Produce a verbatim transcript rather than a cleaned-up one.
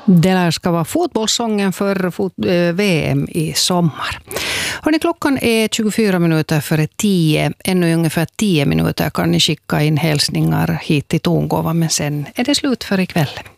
Det här ska vara fotbollssången för fot- V M i sommar. Hörrni, klockan är tjugofyra minuter före tio. Ännu ungefär tio minuter kan ni skicka in hälsningar hit till Tongåva, men sen är det slut för ikväll.